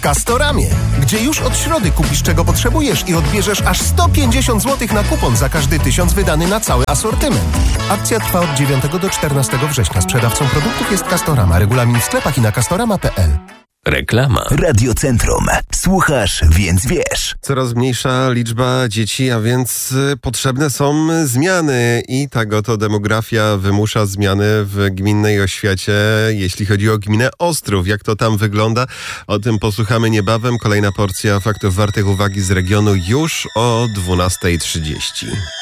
Castoramie, gdzie już od środy kupisz czego potrzebujesz i odbierzesz aż 150 zł na kupon za każdy 1000 wydany na cały asortyment. Akcja trwa od 9 do 14 września. Sprzedawcą produktów jest Castorama. Regulamin w sklepach i na castorama.pl. Reklama. Radiocentrum. Słuchasz, więc wiesz. Coraz mniejsza liczba dzieci, a więc potrzebne są zmiany i tak oto demografia wymusza zmiany w gminnej oświacie, jeśli chodzi o gminę Ostrów. Jak to tam wygląda? O tym posłuchamy niebawem. Kolejna porcja faktów wartych uwagi z regionu już o 12:30.